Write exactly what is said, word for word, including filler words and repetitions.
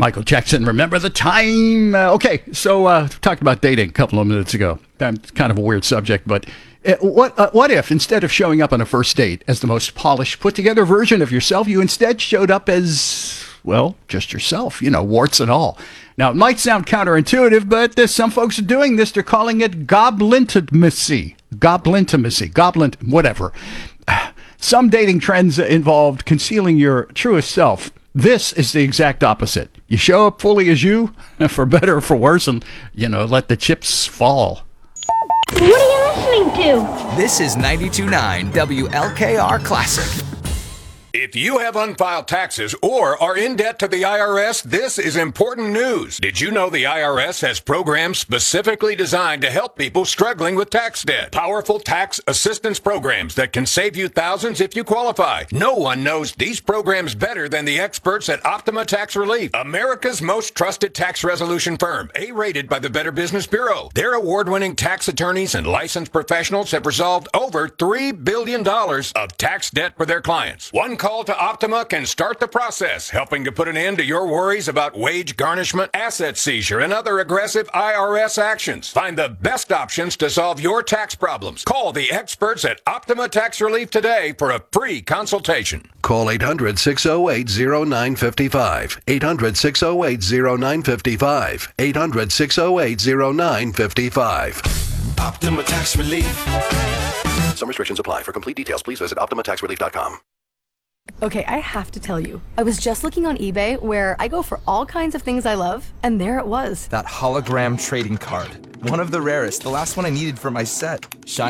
Michael Jackson, remember the time? Uh, okay, so uh, talked about dating a couple of minutes ago. That's kind of a weird subject, but uh, what uh, what if instead of showing up on a first date as the most polished, put-together version of yourself, you instead showed up as, well, just yourself, you know, warts and all. Now, it might sound counterintuitive, but uh, some folks are doing this. They're calling it goblintimacy. Goblintimacy. Goblin, whatever. Some dating trends involved concealing your truest self. This is the exact opposite. You show up fully as you, for better or for worse, and, you know, let the chips fall. What are you listening to? This is ninety-two point nine W L K R Classic. If you have unfiled taxes or are in debt to the I R S, this is important news. Did you know the I R S has programs specifically designed to help people struggling with tax debt? Powerful tax assistance programs that can save you thousands if you qualify. No one knows these programs better than the experts at Optima Tax Relief, America's most trusted tax resolution firm, A-rated by the Better Business Bureau. Their award-winning tax attorneys and licensed professionals have resolved over three billion dollars of tax debt for their clients. One call to Optima can start the process, helping to put an end to your worries about wage garnishment, asset seizure, and other aggressive I R S actions. Find the best options to solve your tax problems. Call the experts at Optima Tax Relief today for a free consultation. Call eight hundred, six oh eight, oh nine five five. eight hundred, six oh eight, oh nine five five. eight hundred, six oh eight, oh nine five five. Optima Tax Relief. Some restrictions apply. For complete details, please visit optima tax relief dot com. Okay, I have to tell you, I was just looking on eBay where I go for all kinds of things I love, and there it was. That hologram trading card. One of the rarest. The last one I needed for my set. Shiny